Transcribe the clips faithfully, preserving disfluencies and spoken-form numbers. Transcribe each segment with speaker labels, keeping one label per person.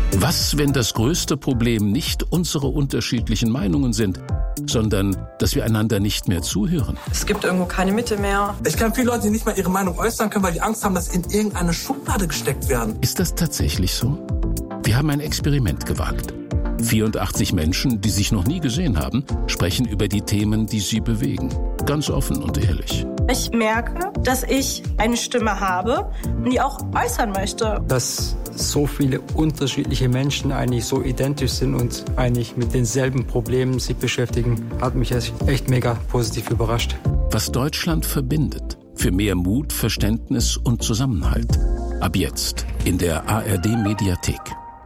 Speaker 1: Was, wenn das größte Problem nicht unsere unterschiedlichen Meinungen sind, sondern dass wir einander nicht mehr zuhören?
Speaker 2: Es gibt irgendwo keine Mitte mehr.
Speaker 3: Ich kenne viele Leute, die nicht mal ihre Meinung äußern können, weil die Angst haben, dass sie in irgendeine Schublade gesteckt werden.
Speaker 1: Ist das tatsächlich so? Wir haben ein Experiment gewagt. vierundachtzig Menschen, die sich noch nie gesehen haben, sprechen über die Themen, die sie bewegen. Ganz offen und ehrlich.
Speaker 4: Ich merke, dass ich eine Stimme habe und die auch äußern möchte.
Speaker 5: Dass so viele unterschiedliche Menschen eigentlich so identisch sind und eigentlich mit denselben Problemen sich beschäftigen, hat mich echt mega positiv überrascht.
Speaker 1: Was Deutschland verbindet. Für mehr Mut, Verständnis und Zusammenhalt. Ab jetzt in der A R D-Mediathek.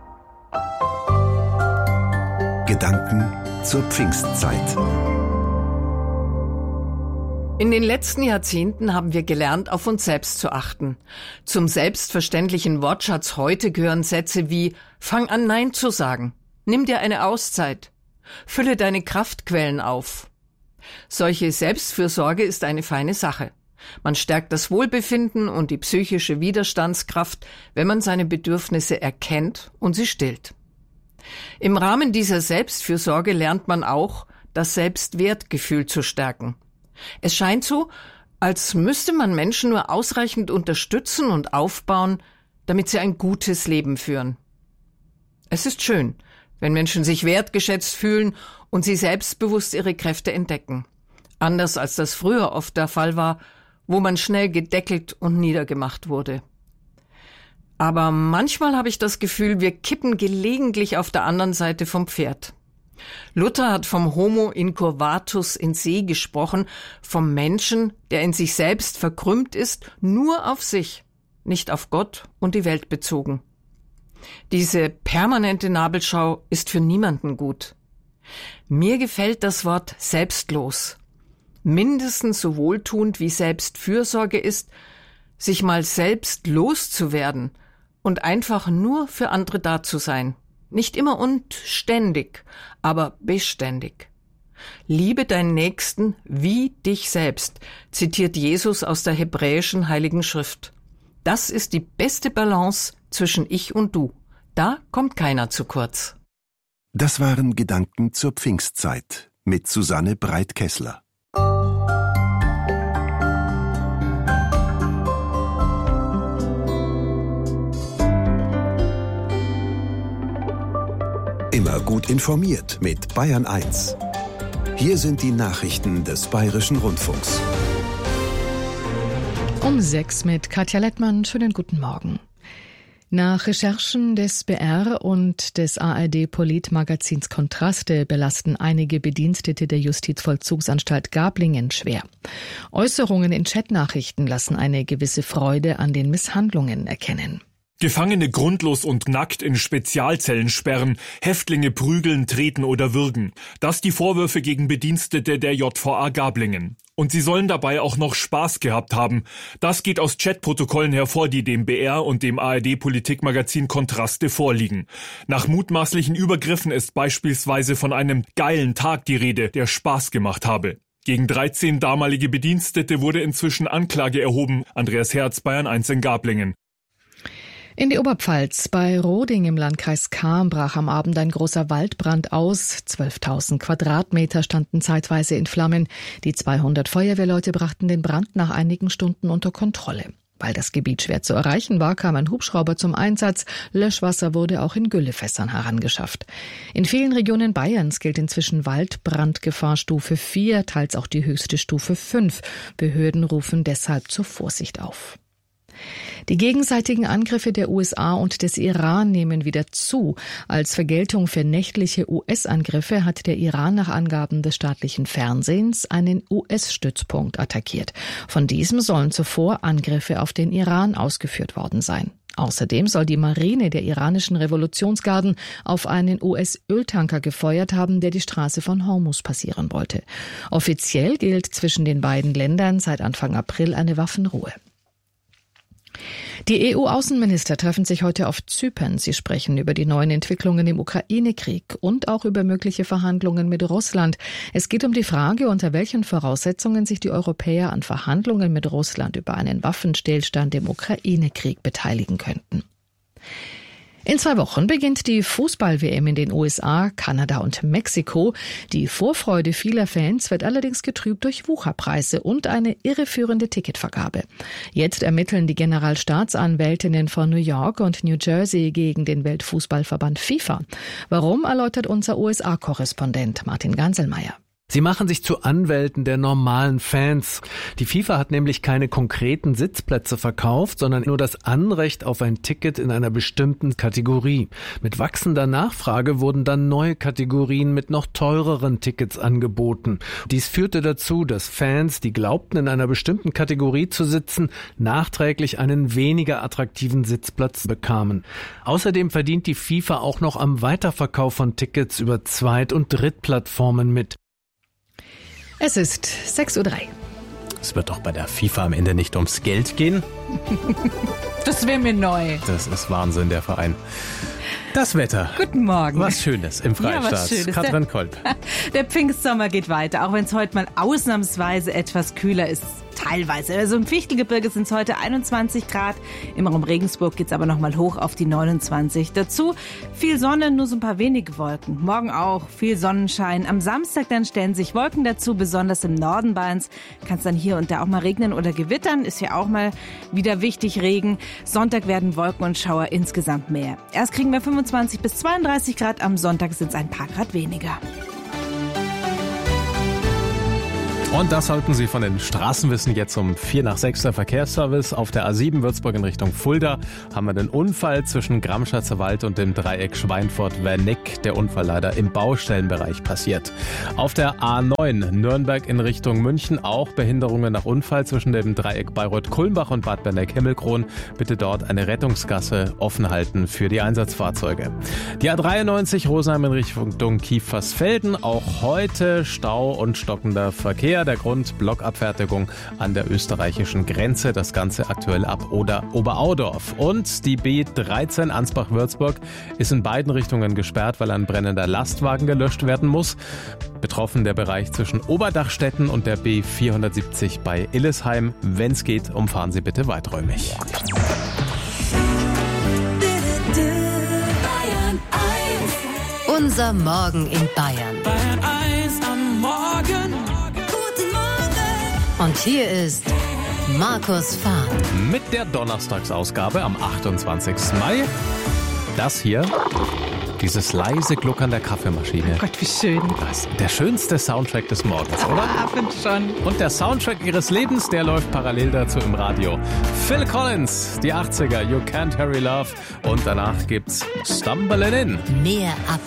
Speaker 6: Gedanken zur Pfingstzeit.
Speaker 7: In den letzten Jahrzehnten haben wir gelernt, auf uns selbst zu achten. Zum selbstverständlichen Wortschatz heute gehören Sätze wie: Fang an, Nein zu sagen. Nimm dir eine Auszeit. Fülle deine Kraftquellen auf. Solche Selbstfürsorge ist eine feine Sache. Man stärkt das Wohlbefinden und die psychische Widerstandskraft, wenn man seine Bedürfnisse erkennt und sie stillt. Im Rahmen dieser Selbstfürsorge lernt man auch, das Selbstwertgefühl zu stärken. Es scheint so, als müsste man Menschen nur ausreichend unterstützen und aufbauen, damit sie ein gutes Leben führen. Es ist schön, wenn Menschen sich wertgeschätzt fühlen und sie selbstbewusst ihre Kräfte entdecken. Anders als das früher oft der Fall war, wo man schnell gedeckelt und niedergemacht wurde. Aber manchmal habe ich das Gefühl, wir kippen gelegentlich auf der anderen Seite vom Pferd. Luther hat vom Homo incurvatus in se gesprochen, vom Menschen, der in sich selbst verkrümmt ist, nur auf sich, nicht auf Gott und die Welt bezogen. Diese permanente Nabelschau ist für niemanden gut. Mir gefällt das Wort selbstlos. Mindestens so wohltuend wie Selbstfürsorge ist, sich mal selbst loszuwerden und einfach nur für andere da zu sein. Nicht immer und ständig, aber beständig. Liebe deinen Nächsten wie dich selbst, zitiert Jesus aus der hebräischen Heiligen Schrift. Das ist die beste Balance zwischen ich und du. Da kommt keiner zu kurz.
Speaker 6: Das waren Gedanken zur Pfingstzeit mit Susanne Breit-Kessler. Immer gut informiert mit Bayern eins. Hier sind die Nachrichten des Bayerischen Rundfunks.
Speaker 8: Um sechs mit Katja Lettmann. Schönen guten Morgen. Nach Recherchen des B R und des A R D-Politmagazins Kontraste belasten einige Bedienstete der Justizvollzugsanstalt Gablingen schwer. Äußerungen in Chatnachrichten lassen eine gewisse Freude an den Misshandlungen erkennen.
Speaker 9: Gefangene grundlos und nackt in Spezialzellen sperren, Häftlinge prügeln, treten oder würgen. Das die Vorwürfe gegen Bedienstete der J V A Gablingen. Und sie sollen dabei auch noch Spaß gehabt haben. Das geht aus Chatprotokollen hervor, die dem B R und dem A R D-Politikmagazin Kontraste vorliegen. Nach mutmaßlichen Übergriffen ist beispielsweise von einem geilen Tag die Rede, der Spaß gemacht habe. Gegen dreizehn damalige Bedienstete wurde inzwischen Anklage erhoben. Andreas Herz, Bayern eins in Gablingen.
Speaker 8: In die Oberpfalz. Bei Roding im Landkreis Cham brach am Abend ein großer Waldbrand aus. zwölftausend Quadratmeter standen zeitweise in Flammen. Die zweihundert Feuerwehrleute brachten den Brand nach einigen Stunden unter Kontrolle. Weil das Gebiet schwer zu erreichen war, kam ein Hubschrauber zum Einsatz. Löschwasser wurde auch in Güllefässern herangeschafft. In vielen Regionen Bayerns gilt inzwischen Waldbrandgefahrstufe vier, teils auch die höchste Stufe fünf. Behörden rufen deshalb zur Vorsicht auf. Die gegenseitigen Angriffe der U S A und des Iran nehmen wieder zu. Als Vergeltung für nächtliche U S-Angriffe hat der Iran nach Angaben des staatlichen Fernsehens einen U S-Stützpunkt attackiert. Von diesem sollen zuvor Angriffe auf den Iran ausgeführt worden sein. Außerdem soll die Marine der iranischen Revolutionsgarden auf einen U S-Öltanker gefeuert haben, der die Straße von Hormuz passieren wollte. Offiziell gilt zwischen den beiden Ländern seit Anfang April eine Waffenruhe. Die E U-Außenminister treffen sich heute auf Zypern. Sie sprechen über die neuen Entwicklungen im Ukraine-Krieg und auch über mögliche Verhandlungen mit Russland. Es geht um die Frage, unter welchen Voraussetzungen sich die Europäer an Verhandlungen mit Russland über einen Waffenstillstand im Ukraine-Krieg beteiligen könnten. In zwei Wochen beginnt die Fußball-W M in den U S A, Kanada und Mexiko. Die Vorfreude vieler Fans wird allerdings getrübt durch Wucherpreise und eine irreführende Ticketvergabe. Jetzt ermitteln die Generalstaatsanwältinnen von New York und New Jersey gegen den Weltfußballverband FIFA. Warum, erläutert unser U S A-Korrespondent Martin Ganselmeier.
Speaker 10: Sie machen sich zu Anwälten der normalen Fans. Die FIFA hat nämlich keine konkreten Sitzplätze verkauft, sondern nur das Anrecht auf ein Ticket in einer bestimmten Kategorie. Mit wachsender Nachfrage wurden dann neue Kategorien mit noch teureren Tickets angeboten. Dies führte dazu, dass Fans, die glaubten, in einer bestimmten Kategorie zu sitzen, nachträglich einen weniger attraktiven Sitzplatz bekamen. Außerdem verdient die FIFA auch noch am Weiterverkauf von Tickets über Zweit- und Drittplattformen mit.
Speaker 8: Es ist sechs Uhr drei.
Speaker 11: Es wird doch bei der FIFA am Ende nicht ums Geld gehen.
Speaker 12: Das wäre mir neu.
Speaker 11: Das ist Wahnsinn, der Verein. Das Wetter.
Speaker 12: Guten Morgen.
Speaker 11: Was Schönes im Freistaat.
Speaker 12: Ja, was Schönes.
Speaker 11: Katrin Kolb.
Speaker 12: Der Pfingstsommer geht weiter, auch wenn es heute mal ausnahmsweise etwas kühler ist. Teilweise. Also im Fichtelgebirge sind es heute einundzwanzig Grad. Im Raum Regensburg geht es aber noch mal hoch auf die neunundzwanzig. Dazu viel Sonne, nur so ein paar wenige Wolken. Morgen auch viel Sonnenschein. Am Samstag dann stellen sich Wolken dazu, besonders im Norden Bayerns. Kann es dann hier und da auch mal regnen oder gewittern. Ist ja auch mal wieder wichtig, Regen. Sonntag werden Wolken und Schauer insgesamt mehr. Erst kriegen wir fünfundzwanzig bis zweiunddreißig Grad. Am Sonntag sind es ein paar Grad weniger.
Speaker 11: Und das sollten Sie von den Straßen wissen. Jetzt um vier nach sechs der Verkehrsservice. Auf der A sieben Würzburg in Richtung Fulda haben wir den Unfall zwischen Gramschatzer Wald und dem Dreieck Schweinfurt-Wernick. Der Unfall leider im Baustellenbereich passiert. Auf der A neun Nürnberg in Richtung München auch Behinderungen nach Unfall zwischen dem Dreieck Bayreuth-Kulmbach und Bad Berneck-Himmelkron. Bitte dort eine Rettungsgasse offen halten für die Einsatzfahrzeuge. Die A dreiundneunzig Rosenheim in Richtung Kiefersfelden. Auch heute Stau und stockender Verkehr. Der Grund Blockabfertigung an der österreichischen Grenze. Das Ganze aktuell ab oder Oberaudorf. Und die B dreizehn Ansbach-Würzburg ist in beiden Richtungen gesperrt, weil ein brennender Lastwagen gelöscht werden muss. Betroffen der Bereich zwischen Oberdachstetten und der B vierhundertsiebzig bei Illesheim. Wenn es geht, umfahren Sie bitte weiträumig.
Speaker 13: Unser Morgen in Bayern.
Speaker 14: Bayern eins am Morgen.
Speaker 13: Und hier ist Markus Fahr.
Speaker 11: Mit der Donnerstagsausgabe am achtundzwanzigsten Mai. Das hier, dieses leise Gluckern der Kaffeemaschine.
Speaker 12: Oh Gott, wie schön.
Speaker 11: Das, der schönste Soundtrack des Morgens, oder?
Speaker 12: Ah, find schon.
Speaker 11: Und der Soundtrack Ihres Lebens, der läuft parallel dazu im Radio. Phil Collins, die achtziger, You Can't Hurry Love. Und danach gibt's Stumbling In.
Speaker 13: Mehr ab